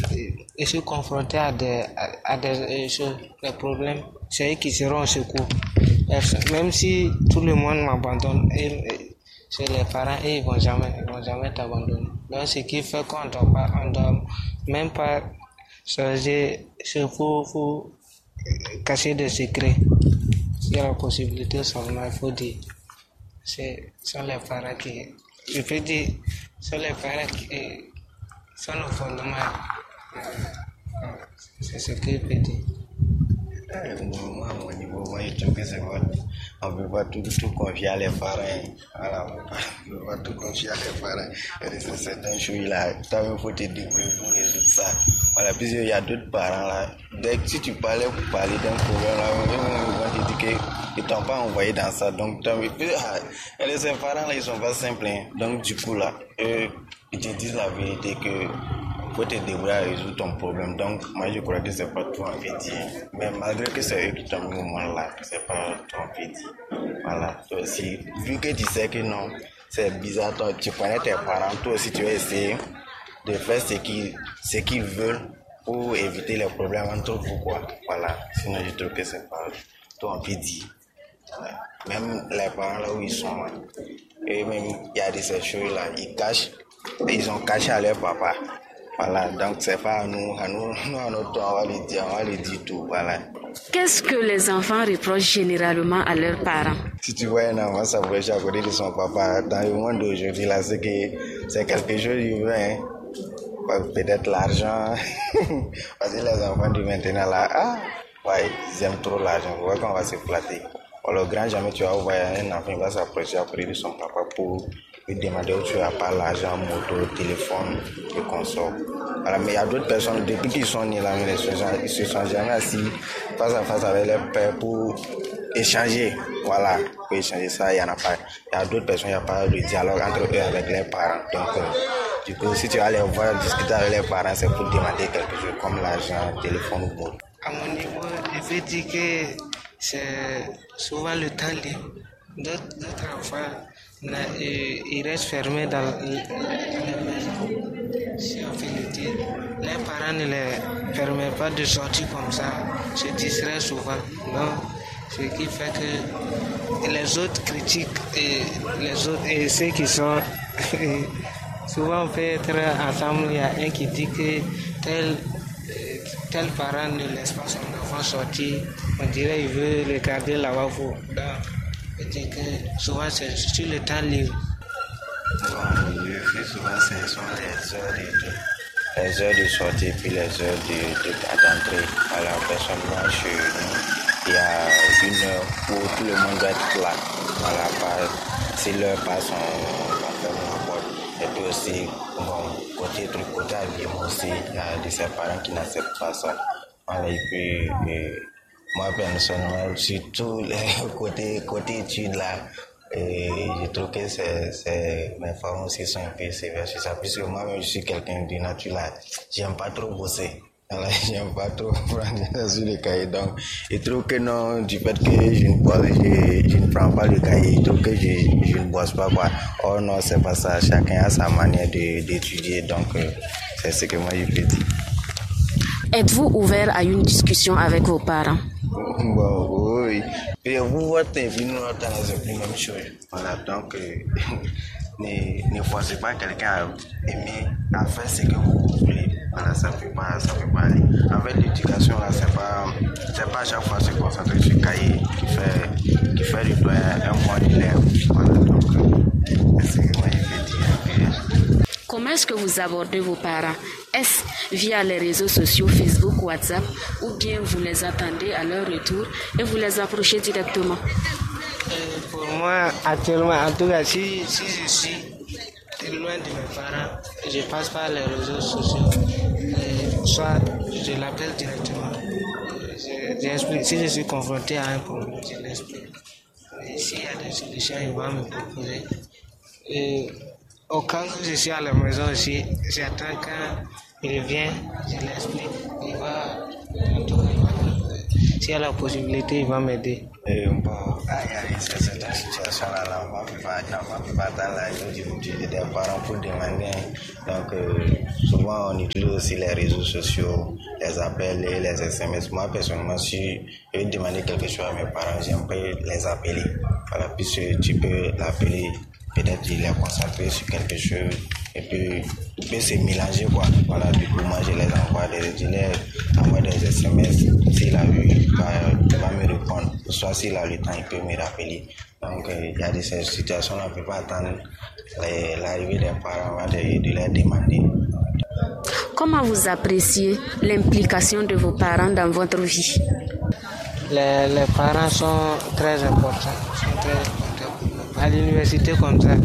ils sont confrontés à des problèmes, c'est eux qui seront au secours. Même si tout le monde m'abandonne, chez les parents, ils vont jamais t'abandonner. Donc, ce qui fait qu'on doit même pas changer, faut cacher des secrets. S'il y a la possibilité seulement, il faut dire. Sont les parents qui, je peux dire, sont les parents qui sont le fondement. C'est ce que je peux dire. Moi, à mon niveau, moi, je trouve que c'est bon. On ne peut pas tout confier à les parents. Voilà, on ne peut pas tout confier à les parents. Et c'est certaines choses là, il faut te débrouiller pour résoudre ça. Voilà, puisqu'il y a d'autres parents là. Dès que si tu parlais pour parler d'un problème là, ils vont te dire qu'ils ne t'ont pas envoyé dans ça. Donc, et ces parents là, ils ne sont pas simples. Hein. Donc, du coup là, ils te disent la vérité que faut te débrouiller à résoudre ton problème. Donc, moi, je crois que c'est pas toi en fait dire. Mais malgré que c'est eux qui t'ont mis au monde là, c'est pas toi en fait dire. Voilà. Toi aussi, vu que tu sais que non, c'est bizarre, toi, tu connais tes parents, toi aussi, tu vas essayer de faire ce qu'ils veulent pour éviter les problèmes entre vous, quoi. Voilà. Sinon, je trouve que c'est pas toi en fait dire. Voilà. Même les parents là où ils sont, là, et même, il y a de ces choses là, ils ont caché à leur papa. Voilà, donc c'est pas à nous, à notre tour, on va lui dire tout, voilà. Qu'est-ce que les enfants reprochent généralement à leurs parents? Si tu vois un enfant s'approcher à côté de son papa, dans le monde d'aujourd'hui, là, c'est quelque chose qu'il veut, hein. Peut-être l'argent, parce que les enfants de maintenant, là, ouais, ils aiment trop l'argent, on voit qu'on va se flatter. Alors, grand jamais tu vas voir un enfant, il va s'approcher à côté de son papa pour lui demander où tu as pas l'argent, moto, téléphone, et consort. Voilà, mais il y a d'autres personnes, depuis qu'ils sont nés là, ils se sont jamais assis face à face avec leur père pour échanger. Voilà, pour échanger ça, il y en a pas. Il y a d'autres personnes, il n'y a pas de dialogue entre eux avec leurs parents. Donc, du coup, si tu vas les voir discuter avec leurs parents, c'est pour demander quelque chose comme l'argent, téléphone ou moto. À mon niveau, je vais dire que c'est souvent le temps libre. D'autres enfants, ils restent fermés dans la maison. Si on fait le dire, les parents ne les permettent pas de sortir comme ça, se distraient souvent. Donc, ce qui fait que les autres critiquent et ceux qui sont souvent on peut être ensemble, il y a un qui dit que tel parent ne laisse pas son enfant sortir, on dirait qu'il veut le garder là-bas. Je dis que souvent c'est sur le temps libre. Bon, je fais souvent ce sont les heures de sortie puis les heures d'entrée. Alors personnellement chez nous, il y a une heure où tout le monde doit être là. Voilà, si l'heure passe, on va fermer la porte. Et puis aussi, bon, côté habillement aussi, il y a de ses parents qui n'acceptent pas ça. Voilà, et puis moi personnellement, surtout les côté études là, et je trouve que mes parents aussi sont un peu sévères sur ça, puisque moi-même je suis quelqu'un de nature là, j'aime pas trop bosser. Alors, j'aime pas trop prendre sur le cahier, donc je trouve que non, du fait que je ne prends pas le cahier, je trouve que je ne bosse pas quoi. Oh non, c'est pas ça, chacun a sa manière d'étudier, donc c'est ce que moi je peux dire. Êtes-vous ouvert à une discussion avec vos parents? Bon, oui. Et vous, votre vie, nous, c'est plus la même chose. Voilà, donc, ne forcez pas quelqu'un à aimer, à faire ce que vous voulez. Voilà, ça ne peut pas aller. En fait, l'éducation, là, c'est pas à chaque fois se concentrer sur le cahier qui fait de toi un bon élève. Voilà, donc, c'est ce que moi, je vais dire. Comment est-ce que vous abordez vos parents? Est-ce via les réseaux sociaux, Facebook, WhatsApp, ou bien vous les attendez à leur retour et vous les approchez directement? Pour moi, actuellement, en tout cas, si je suis loin de mes parents, je passe par les réseaux sociaux, soit je l'appelle directement. J'explique. Si je suis confronté à un problème, je l'explique. S'il y a des solutions, il va me proposer. Au cas où je suis à la maison aussi, j'attends quand il vient, je l'explique. S'il y a la possibilité, il va m'aider. Bon, il y a cette situation-là, on ne peut pas attendre la des parents pour demander. Donc, souvent, on utilise aussi les réseaux sociaux, les appels et les SMS. Moi, personnellement, si je veux demander quelque chose à mes parents, j'aimerais les appeler. Voilà, puisque tu peux l'appeler, peut-être il est concentré sur quelque chose, et puis il peut se mélanger, quoi. Voilà, du coup, moi, je les envoie des SMS. S'il a vu, il va me répondre. Soit s'il a le temps, il peut me rappeler. Donc, il y a ces situations-là, on ne peut pas attendre l'arrivée des parents de leur demander. Comment vous appréciez l'implication de vos parents dans votre vie? Les parents sont très importants. À l'université comme ça, la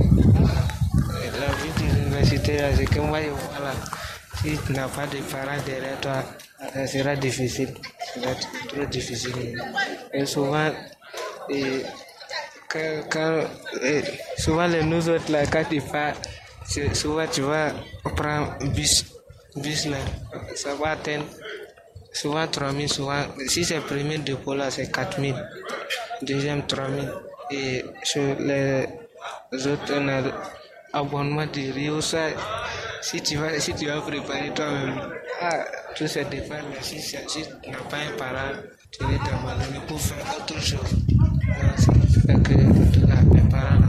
vie de l'université, c'est que moi, voilà, si tu n'as pas de parents derrière toi, ça sera difficile. Ça sera trop difficile. Et souvent, souvent nous autres, là, quand tu pars, souvent tu vas prendre bus là, ça va atteindre souvent 3000, souvent, si c'est le premier dépôt là, c'est 4000, deuxième 3000. Et sur les autres, on a l'abonnement de Rio, ça, si tu vas préparer toi-même, tout ça dépend, mais si tu n'as pas un parent, tu es abandonné pour faire autre chose. C'est que les parents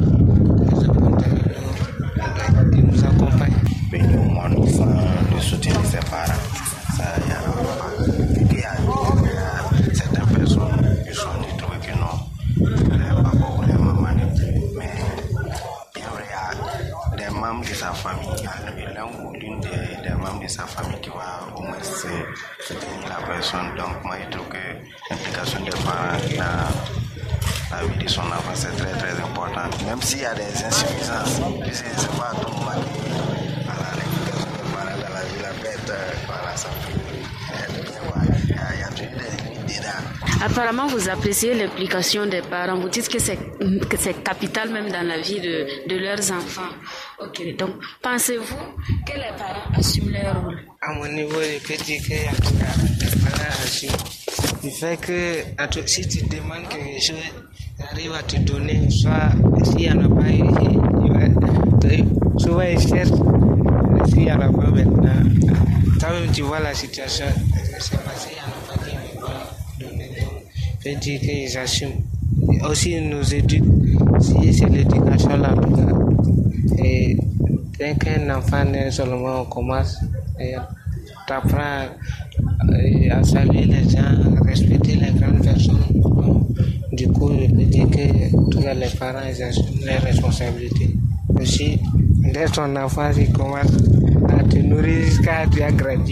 nous accompagnent. Mais nous, nous faisons le soutien de ses parents. Ça, il y a certaines personnes qui sont trouvent que non, pas beaucoup de mamans ne plus, mais il y a des membres de sa famille, l'un ou l'une des membres de sa famille qui va au moins soutenir la personne. Donc moi je trouve que l'implication des parents dans la vie de son enfant c'est très très important. Même s'il y a des insuffisances, puisque c'est pas à tout moment que l'implication des parents dans la vie la bête, voilà, ça fait. Il y a toujours des limites dedans. Apparemment, vous appréciez l'implication des parents. Vous dites que c'est capital même dans la vie de leurs enfants. Ok, donc pensez-vous que les parents assument leur rôle? À mon niveau, je peux dire que les parents assument. Du fait que si tu demandes quelque chose, ils arrivent à te donner, soit s'il n'y en a pas, souvent ils cherchent, s'il n'y en a pas maintenant. Toi-même, tu vois la situation, c'est passé, il n'y en a pas qui ne vont donner. Je peux dire qu'ils assument. Aussi, ils nous éduquent, si c'est l'éducation là, en tout cas. Et dès qu'un enfant naît seulement, on commence, et t'apprends à saluer les gens, respecter les grandes personnes. Du coup, je peux dire que tous les parents ils assument leurs responsabilités. Aussi, dès ton enfant, il commence à te nourrir jusqu'à tu as grandi.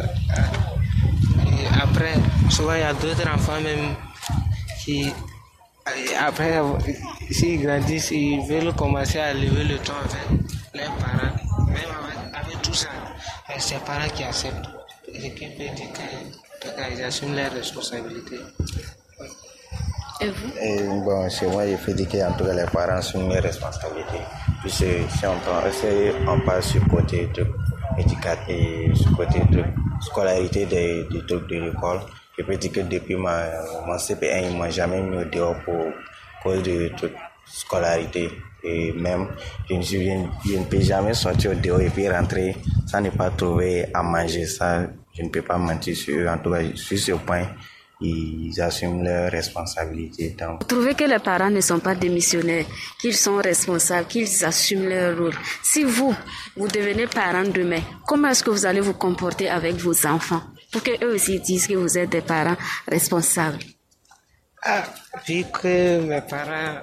Et après, souvent il y a d'autres enfants même qui, après, s'ils grandissent, ils veulent commencer à lever le ton avec leurs parents. Même avec tout ça, c'est les parents qui acceptent. Et qui peut dire qu'ils assument leurs responsabilités. Et vous? Bon, chez moi, il faut dire qu'en tout cas, les parents assument leurs responsabilités. Puis si on passe sur le côté de l'éducation et sur le côté de scolarité des trucs de l'école, je peux dire que depuis mon CP1, ils ne m'ont jamais mis au dehors pour cause de toute scolarité. Et même, je ne peux jamais sortir au dehors et puis rentrer sans ne pas trouver à manger. Ça, je ne peux pas mentir sur eux. En tout cas, sur ce point, ils assument leurs responsabilités. Donc, vous trouvez que les parents ne sont pas démissionnaires, qu'ils sont responsables, qu'ils assument leur rôle. Si vous devenez parent demain, comment est-ce que vous allez vous comporter avec vos enfants pour qu'eux aussi disent que vous êtes des parents responsables? Vu que mes parents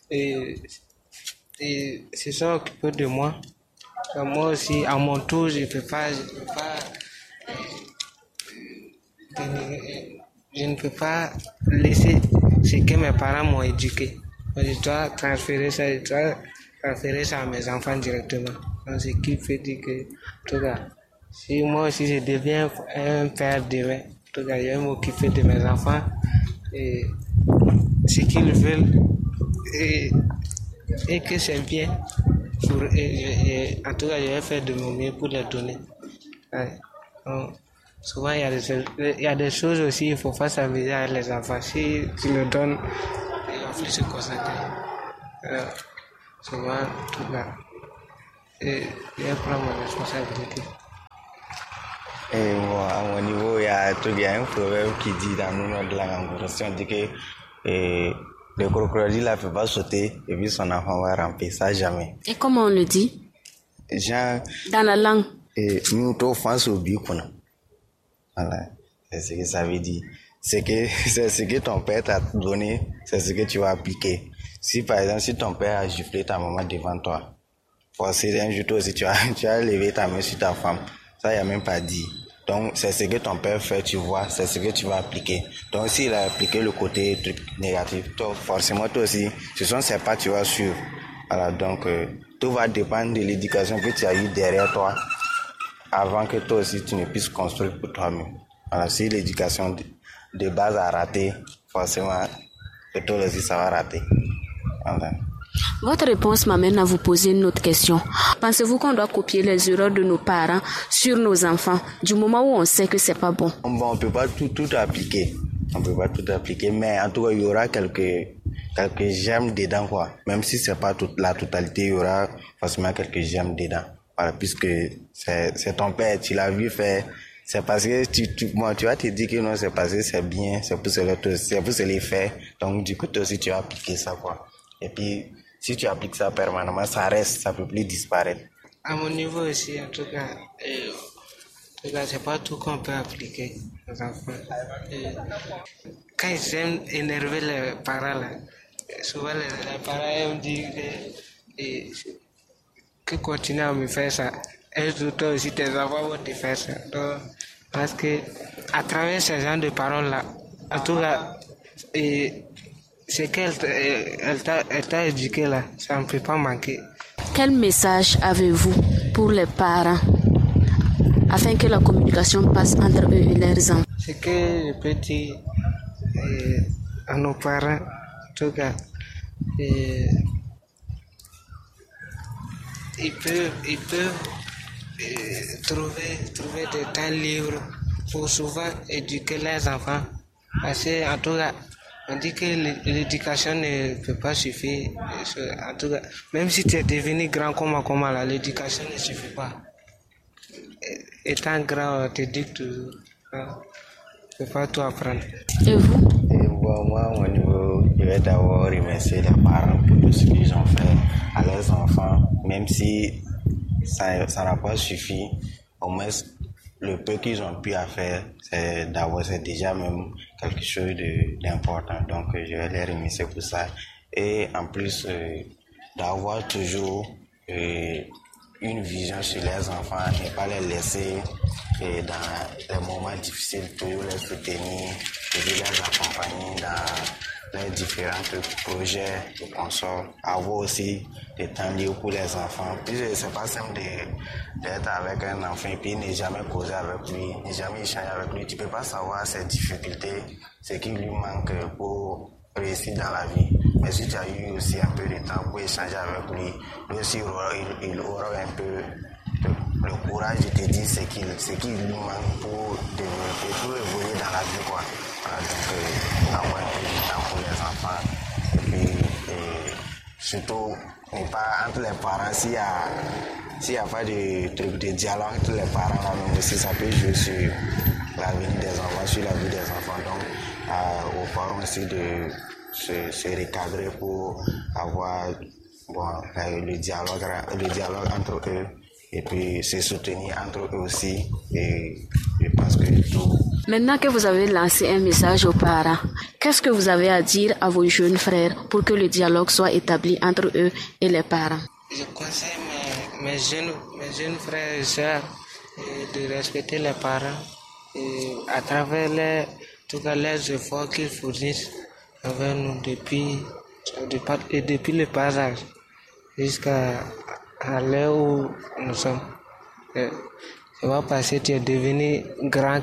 se sont occupés de moi, moi aussi, à mon tour, je ne peux pas laisser ce que mes parents m'ont éduqué. Je dois transférer ça à mes enfants directement. Donc, ce qui fait dire que, en tout cas, si moi aussi je deviens un père demain, en tout cas, je vais m'occuper de mes enfants et ce qu'ils veulent et que c'est bien. En tout cas, je vais faire de mon mieux pour les donner. Ouais. Donc, Souvent, il y a des choses aussi, il faut pas s'amuser avec les enfants. Si tu le donnes, ils vont plus se concentrer. Souvent, tout là. Et je prends ma responsabilité. Et bon, à mon niveau, il y a un proverbe qui dit dans nos de la anglo-saxonne, on dit que le crocodile ne peut pas sauter et puis son enfant va ramper, ça jamais. Et comment on le dit? Genre, Dans la langue. Et nous, tout face au but, voilà, c'est ce que ça veut dire. C'est ce que ton père t'a donné, c'est ce que tu vas appliquer. Si par exemple, si ton père a giflé ta maman devant toi, forcément un jour toi aussi tu as levé ta main sur ta femme, ça il n'y a même pas dit. Donc c'est ce que ton père fait, tu vois, c'est ce que tu vas appliquer. Donc s'il a appliqué le côté truc négatif, toi, forcément toi aussi, ce sont ces pas tu vas suivre. Voilà, donc tout va dépendre de l'éducation que tu as eu derrière toi, avant que toi aussi tu ne puisses construire pour toi-même. Alors si l'éducation de base a raté, forcément que toi aussi ça va rater. Voilà. Votre réponse m'amène à vous poser une autre question. Pensez-vous qu'on doit copier les erreurs de nos parents sur nos enfants du moment où on sait que c'est pas bon? Bon, on peut pas tout appliquer. On peut pas tout appliquer, mais en tout cas il y aura quelques germes dedans quoi. Même si c'est pas toute la totalité, il y aura forcément quelques germes dedans. Voilà, puisque c'est ton père, tu l'as vu faire, c'est parce que tu vas te dire que non, c'est parce que c'est bien, c'est pour se les faire. Donc du coup toi aussi tu vas appliquer ça quoi. Et puis si tu appliques ça permanemment, ça reste, ça peut plus disparaître. À mon niveau aussi, en tout cas, c'est pas tout qu'on peut appliquer aux enfants. Quand ils aiment énerver les parents, là, souvent les parents aiment dire que continue à me faire ça. Et toi aussi, tes enfants vont te faire ça. Donc, parce que à travers ces genre de paroles-là, en tout cas, c'est qu'elle t'a éduqué là, ça ne peut pas manquer. Quel message avez-vous pour les parents afin que la communication passe entre eux et leurs enfants? Ce que je peux dire à nos parents, en tout cas, ils peuvent trouver des temps libres pour souvent éduquer leurs enfants. Parce que, en tout cas, on dit que l'éducation ne peut pas suffire. En tout cas, même si tu es devenu grand comme là, l'éducation ne suffit pas. Étant grand, on te dit toujours. Tu ne peux pas tout apprendre. Et vous? Et bon, moi, au niveau, je vais d'abord remercier les parents pour tout ce qu'ils ont fait à leurs enfants, même si ça n'a pas suffi. Au moins, le peu qu'ils ont pu faire, c'est déjà même quelque chose d'important. Donc, je vais les remercier pour ça. Et en plus, d'avoir toujours une vision sur les enfants, ne pas les laisser dans les moments difficiles, toujours les soutenir, toujours les accompagner dans les différents projets et consorts. Avoir aussi des temps libres pour les enfants. Puis c'est pas simple d'être avec un enfant et puis ne jamais causer avec lui, ne jamais échanger avec lui. Tu peux pas savoir ses difficultés, ce qui lui manque pour réussir dans la vie. Mais si tu as eu aussi un peu de temps pour échanger avec lui, lui aussi il aura un peu le courage de te dire ce qu'il lui manque pour développer, pour évoluer dans la vie quoi. Voilà, donc avoir un peu de temps pour les enfants. Et puis surtout ne pas entre les parents, s'il y a pas de dialogue entre les parents là même aussi, ça peut jouer sur l'avenir des enfants, sur la vie des enfants. Donc aux parents aussi de se recadrer pour avoir le dialogue entre eux et puis se soutenir entre eux aussi. Et je pense que tout. Maintenant que vous avez lancé un message aux parents, qu'est-ce que vous avez à dire à vos jeunes frères pour que le dialogue soit établi entre eux et les parents? Je conseille mes jeunes frères et sœurs de respecter les parents et à travers les efforts qu'ils fournissent avec nous depuis le bas âge jusqu'à l'heure où nous sommes. Ça va passer, tu es devenu grand,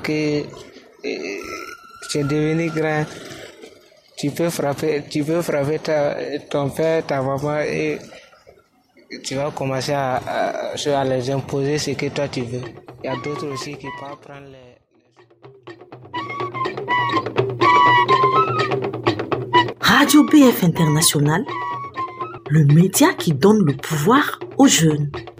tu peux frapper ton père, ta maman et tu vas commencer à les imposer ce que toi tu veux. Il y a d'autres aussi qui peuvent prendre les Radio BF International, le média qui donne le pouvoir aux jeunes.